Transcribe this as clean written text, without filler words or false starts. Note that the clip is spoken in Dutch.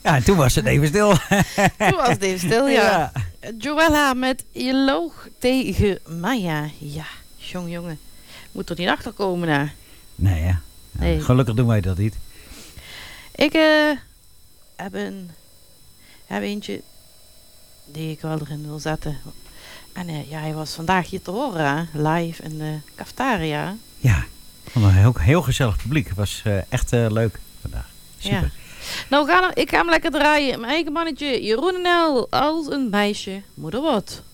Ja, en toen was het even stil. Toen was het even stil, ja. Joella met Je loog tegen Maya. Ja, jongen. Moet er niet achter komen, nou. Nee, ja. Nee. Gelukkig doen wij dat niet. Ik heb eentje die ik wel erin wil zetten. En hij was vandaag hier te horen, live in de cafetaria. Ja, een heel gezellig publiek. Het was echt leuk vandaag. Super. Ja. Nou, ik ga hem lekker draaien. Mijn eigen mannetje Jeroen en El als een meisje moeder wordt.